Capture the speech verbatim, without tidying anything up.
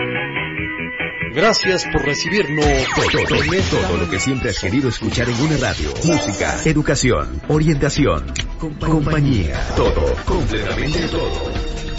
Gracias por recibirnos. Todo, todo, todo lo que siempre has querido escuchar en una radio. Música, educación, orientación, compañía. Todo, completamente todo.